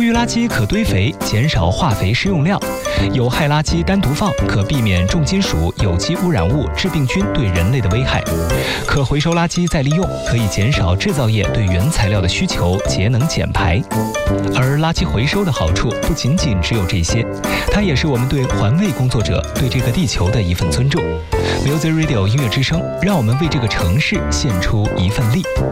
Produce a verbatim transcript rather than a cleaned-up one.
厨余垃圾可堆肥，减少化肥施用量；有害垃圾单独放，可避免重金属、有机污染物、致病菌对人类的危害。可回收垃圾再利用，可以减少制造业对原材料的需求，节能减排。而垃圾回收的好处不仅仅只有这些，它也是我们对环卫工作者、对这个地球的一份尊重。Music Radio 音乐之声，让我们为这个城市献出一份力。